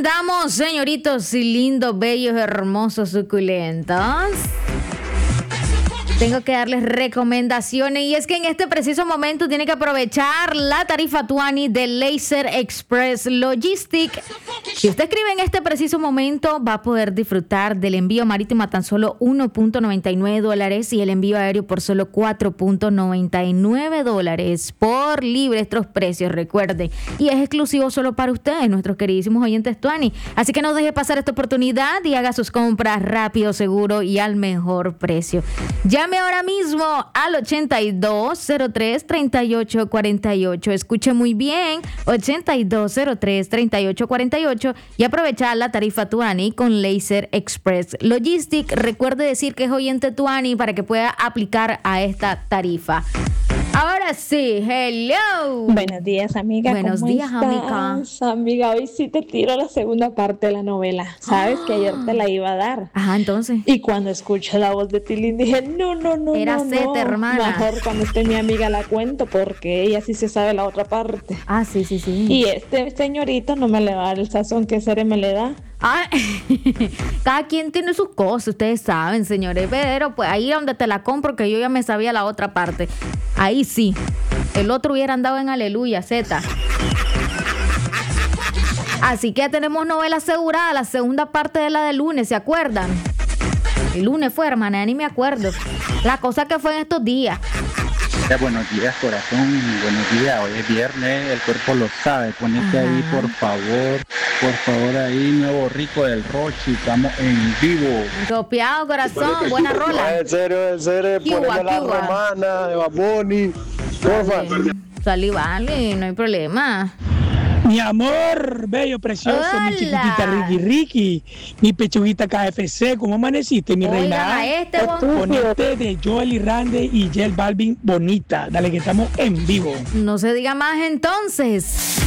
andamos, señoritos y lindos, bellos, hermosos, suculentos. Tengo que darles recomendaciones y es que en este preciso momento tiene que aprovechar la tarifa Tuani de Laser Express Logistic. Si usted escribe en este preciso momento, va a poder disfrutar del envío marítimo a tan solo $1.99 y el envío aéreo por solo $4.99 por libre. Estos precios, recuerden, y es exclusivo solo para ustedes, nuestros queridísimos oyentes Tuani. Así que no deje pasar esta oportunidad y haga sus compras rápido, seguro y al mejor precio. Llame ahora mismo al 8203-3848. Escuche muy bien, 8203-3848 y aprovechar la tarifa Tuani con Laser Express Logistic. Recuerde decir que es oyente Tuani para que pueda aplicar a esta tarifa. Ahora sí, hello. Buenos días, amiga. Buenos días, amiga. Amiga, hoy sí te tiro la segunda parte de la novela. Sabes que ayer te la iba a dar. Ajá, entonces. Y cuando escuché la voz de Tilín dije, no. Era Zeta, hermana. Mejor cuando esté mi amiga la cuento porque ella sí se sabe la otra parte. Ah, sí. Y este señorito no me le va a dar el sazón que Cere me le da. Ah, cada quien tiene sus cosas, ustedes saben, señores. Pero pues ahí donde te la compro, que yo ya me sabía la otra parte. Ahí sí. El otro hubiera andado en aleluya, Zeta. Así que ya tenemos novela asegurada, la segunda parte de la del lunes, ¿se acuerdan? El lunes fue, hermana, ya ni me acuerdo. La cosa que fue en estos días. Buenos días, corazón. Buenos días. Hoy es viernes, el cuerpo lo sabe. Ponete ahí, por favor, ahí, nuevo rico del Rochi. Estamos en vivo. Copiado, corazón. Buena rola. En serio, poneme la romana de Bad Bunny. Porfa. Salí, vale, no hay problema. Mi amor, bello, precioso, Hola. mi chiquitita Ricky, mi pechuguita KFC, ¿cómo amaneciste, mi reina? Ponete de Joel y Randy y Jel Balvin bonita. Dale que estamos en vivo. No se diga más entonces.